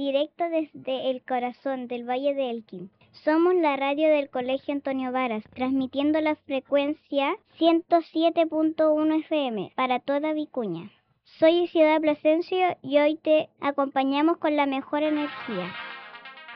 directo desde el corazón del Valle de Elqui. Somos la radio del Colegio Antonio Varas, transmitiendo la frecuencia 107.1 FM para toda Vicuña. Soy Isidora Plasencia y hoy te acompañamos con la mejor energía.